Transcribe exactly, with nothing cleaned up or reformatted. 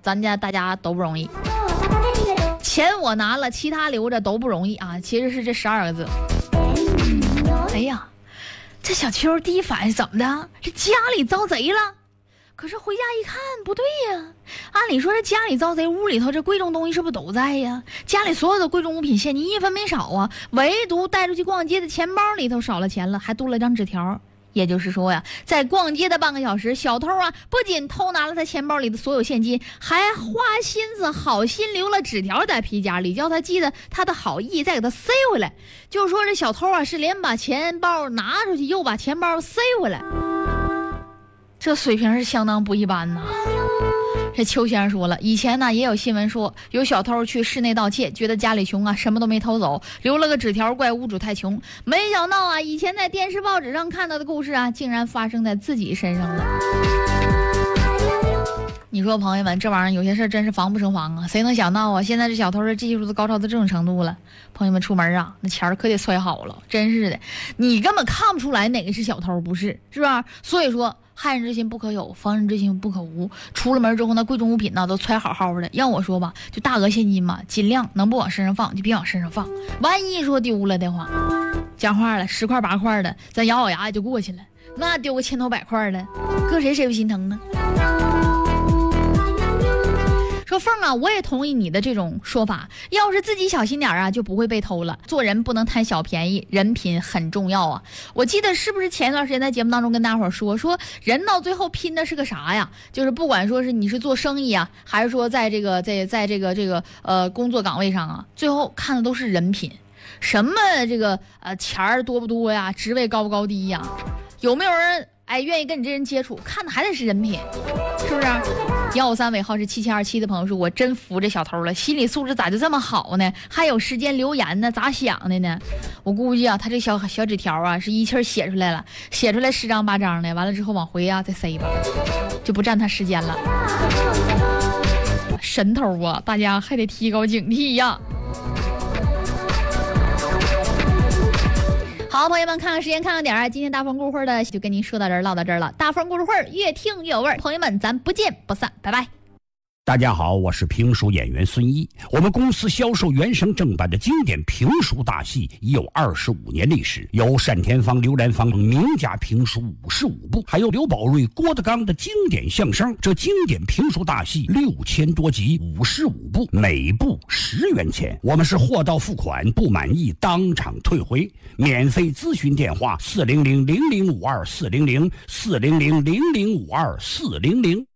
咱家大家都不容易，钱我拿了，其他留着都不容易啊，其实是这十二个字。哎呀，这小秋第一反应怎么的？这家里遭贼了？可是回家一看不对呀，按理说这家里遭贼，屋里头这贵重东西是不是都在呀？家里所有的贵重物品现金一分没少啊，唯独带出去逛街的钱包里头少了钱了，还多了张纸条。也就是说呀，在逛街的半个小时，小偷啊不仅偷拿了他钱包里的所有现金，还花心思好心留了纸条在皮夹里，叫他记得他的好意再给他塞回来。就说这小偷啊是连把钱包拿出去又把钱包塞回来，这水平是相当不一般呐。这邱先生说了，以前呢也有新闻说有小偷去室内盗窃，觉得家里穷啊，什么都没偷走，留了个纸条怪屋主太穷。没想到啊，以前在电视报纸上看到的故事啊，竟然发生在自己身上了。你说朋友们，这玩意儿有些事真是防不胜防啊！谁能想到啊，现在这小偷的技术都高超到这种程度了。朋友们出门啊，那钱可得揣好了，真是的，你根本看不出来哪个是小偷，不是，是吧？所以说害人之心不可有，防人之心不可无。出了门之后，那贵重物品呢都揣好好的。要我说吧，就大额现金嘛，尽量能不往身上放就别往身上放。万一说丢了的话，讲话了，十块八块的，咱咬咬牙也就过去了。那丢个千头百块的，搁谁谁不心疼呢？说凤啊，我也同意你的这种说法，要是自己小心点啊，就不会被偷了。做人不能贪小便宜，人品很重要啊。我记得是不是前一段时间在节目当中跟大伙儿说，说人到最后拼的是个啥呀？就是不管说是你是做生意啊，还是说在这个在在这个这个呃工作岗位上啊，最后看的都是人品。什么这个呃钱儿多不多呀，职位高不高低呀，有没有人哎愿意跟你这人接触，看的还得是人品，是不是？幺五三尾号是七七二七的朋友说，我真服这小偷了，心理素质咋就这么好呢？还有时间留言呢，咋想的呢？我估计啊，他这小小纸条啊是一气儿写出来了，写出来十张八张的，完了之后往回啊再塞吧，就不占他时间了。神偷啊，大家还得提高警惕呀。好，朋友们，看看时间，看看点儿，今天大风故事的就跟您说到这儿，唠到这儿了。大风故事会越听越有味儿，朋友们，咱不见不散，拜拜。 大家好，我是评书演员孙一。我们公司销售原声正版的经典评书大戏已有二十五年历史，有单田芳、刘兰芳名家评书五十五部，还有刘宝瑞、郭德纲的经典相声。这经典评书大戏六千多集，五十五部，每部十元钱。我们是货到付款，不满意当场退回。免费咨询电话：四零零零零五二四零零四零零零零五二四零零。